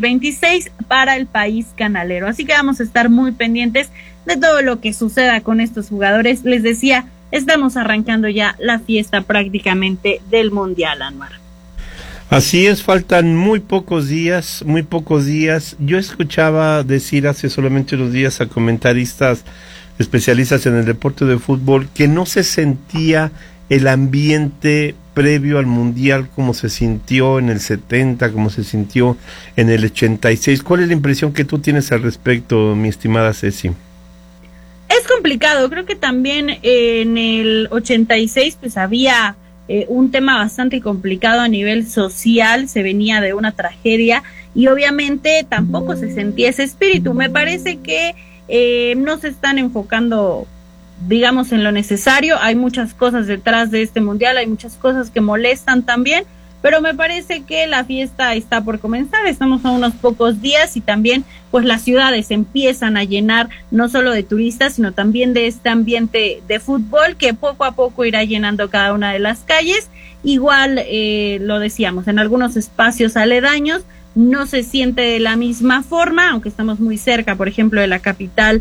Speaker 18: 2026 para el país canalero. Así que vamos a estar muy pendientes de todo lo que suceda con estos jugadores. Les decía, estamos arrancando ya la fiesta prácticamente del Mundial, Anuar.
Speaker 1: Así es, faltan muy pocos días. Yo escuchaba decir hace solamente unos días a comentaristas especialistas en el deporte de fútbol que no se sentía el ambiente previo al Mundial como se sintió en el 70, como se sintió en el 86. ¿Cuál es la impresión que tú tienes al respecto, mi estimada Ceci?
Speaker 18: Es complicado, creo que también en el 86 pues había un tema bastante complicado a nivel social, se venía de una tragedia y obviamente tampoco se sentía ese espíritu. Me parece que no se están enfocando, digamos, en lo necesario. Hay muchas cosas detrás de este mundial, hay muchas cosas que molestan también, pero me parece que la fiesta está por comenzar. Estamos a unos pocos días y también pues las ciudades empiezan a llenar no solo de turistas, sino también de este ambiente de fútbol que poco a poco irá llenando cada una de las calles. Igual lo decíamos, en algunos espacios aledaños no se siente de la misma forma, aunque estamos muy cerca, por ejemplo, de la capital,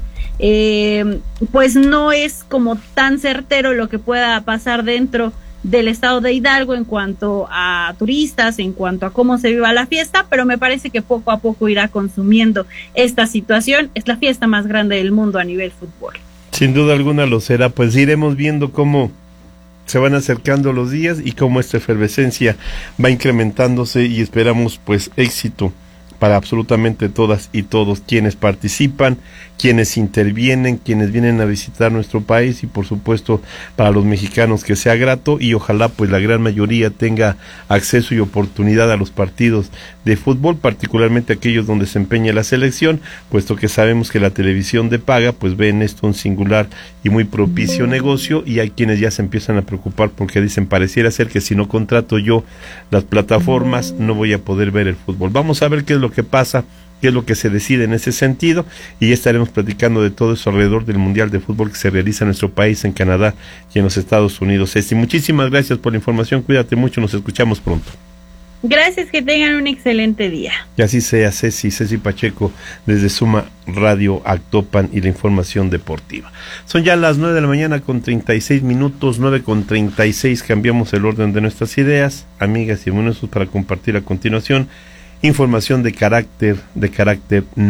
Speaker 18: pues no es como tan certero lo que pueda pasar dentro del estado de Hidalgo en cuanto a turistas, en cuanto a cómo se viva la fiesta, pero me parece que poco a poco irá consumiendo esta situación. Es la fiesta más grande del mundo a nivel fútbol.
Speaker 1: Sin duda alguna lo será, pues iremos viendo cómo se van acercando los días y cómo esta efervescencia va incrementándose y esperamos pues éxito para absolutamente todas y todos quienes participan, quienes intervienen, quienes vienen a visitar nuestro país y por supuesto para los mexicanos que sea grato y ojalá pues la gran mayoría tenga acceso y oportunidad a los partidos de fútbol, particularmente aquellos donde se empeña la selección, puesto que sabemos que la televisión de paga pues ve en esto un singular y muy propicio negocio y hay quienes ya se empiezan a preocupar porque dicen pareciera ser que si no contrato yo las plataformas no voy a poder ver el fútbol. Vamos a ver qué es lo que pasa, qué es lo que se decide en ese sentido y ya estaremos platicando de todo eso alrededor del Mundial de Fútbol que se realiza en nuestro país, en Canadá y en los Estados Unidos. Ceci, muchísimas gracias por la información, cuídate mucho, nos escuchamos pronto.
Speaker 18: Gracias, que tengan un excelente día.
Speaker 1: Y así sea, Ceci Pacheco desde Suma Radio Actopan y la información deportiva. Son ya las 9 de la mañana con 36 minutos, 9:36, cambiamos el orden de nuestras ideas, amigas y amigos, para compartir a continuación información de carácter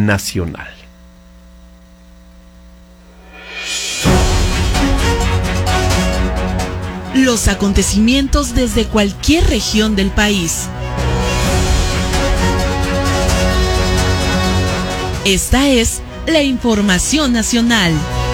Speaker 1: nacional.
Speaker 5: los acontecimientos desde cualquier región del país. Esta es la información nacional.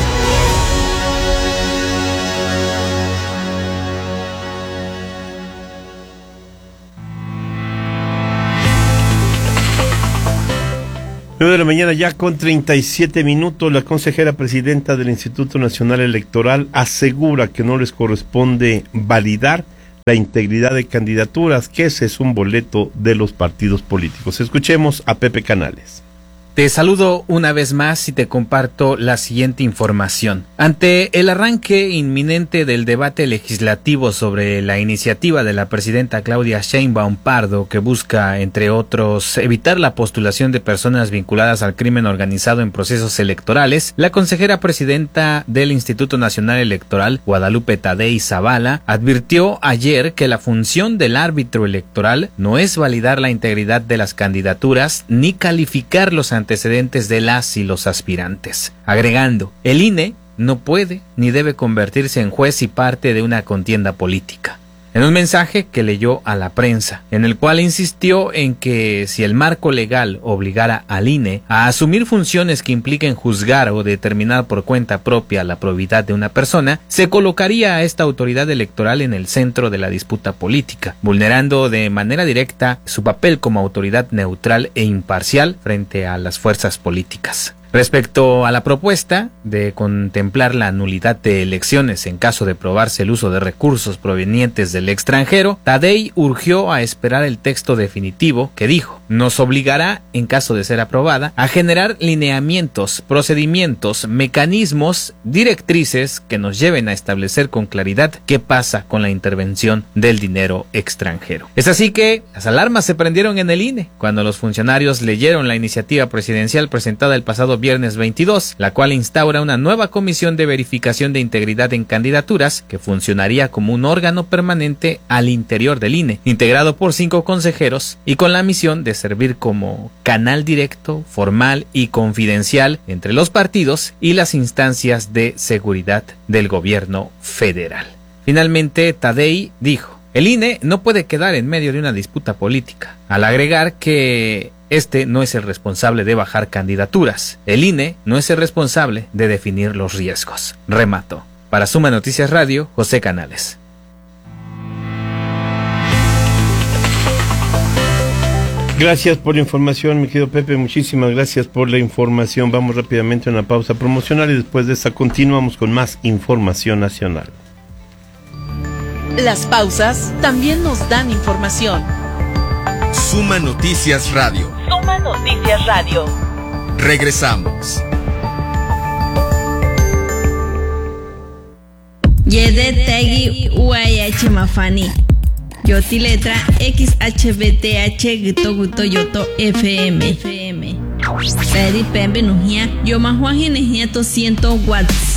Speaker 1: De la mañana ya con 37 minutos, la consejera presidenta del Instituto Nacional Electoral asegura que no les corresponde validar la integridad de candidaturas, que ese es un boleto de los partidos políticos. Escuchemos a Pepe Canales.
Speaker 19: Te saludo una vez más y te comparto la siguiente información. Ante el arranque inminente del debate legislativo sobre la iniciativa de la presidenta Claudia Sheinbaum Pardo, que busca, entre otros, evitar la postulación de personas vinculadas al crimen organizado en procesos electorales, la consejera presidenta del Instituto Nacional Electoral, Guadalupe Tadei Zavala, advirtió ayer que la función del árbitro electoral no es validar la integridad de las candidaturas ni calificar los antecedentes de las y los aspirantes, agregando: el INE no puede ni debe convertirse en juez y parte de una contienda política. En un mensaje que leyó a la prensa, en el cual insistió en que si el marco legal obligara al INE a asumir funciones que impliquen juzgar o determinar por cuenta propia la probidad de una persona, se colocaría a esta autoridad electoral en el centro de la disputa política, vulnerando de manera directa su papel como autoridad neutral e imparcial frente a las fuerzas políticas. Respecto a la propuesta de contemplar la nulidad de elecciones en caso de probarse el uso de recursos provenientes del extranjero, Tadei urgió a esperar el texto definitivo que, dijo, nos obligará, en caso de ser aprobada, a generar lineamientos, procedimientos, mecanismos, directrices que nos lleven a establecer con claridad qué pasa con la intervención del dinero extranjero. Es así que las alarmas se prendieron en el INE cuando los funcionarios leyeron la iniciativa presidencial presentada el pasado viernes 22, la cual instaura una nueva comisión de verificación de integridad en candidaturas que funcionaría como un órgano permanente al interior del INE, integrado por 5 consejeros y con la misión de servir como canal directo, formal y confidencial entre los partidos y las instancias de seguridad del gobierno federal. Finalmente, Tadei dijo: el INE no puede quedar en medio de una disputa política, al agregar que este no es el responsable de bajar candidaturas. El INE no es el responsable de definir los riesgos. Remato. Para Suma Noticias Radio, José Canales.
Speaker 1: Gracias por la información, mi querido Pepe. Muchísimas gracias por la información. Vamos rápidamente a una pausa promocional y después de esta continuamos con más información nacional.
Speaker 5: Las pausas también nos dan información.
Speaker 16: Suma Noticias Radio.
Speaker 5: Suma Noticias Radio.
Speaker 16: Regresamos.
Speaker 11: Yede Tegi UAH Mafani. Yoti letra XHBTH Gito Guto Yoto FM. Peri Pembe Nujia. Yo Mahuaji Nejia 200 watts.